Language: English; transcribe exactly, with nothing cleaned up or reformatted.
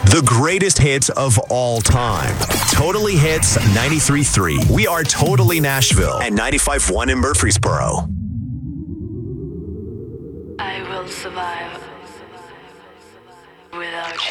The greatest hits of all time. Totally Hits ninety-three point three. We are Totally Nashville and ninety-five point one in Murfreesboro. I will survive without you.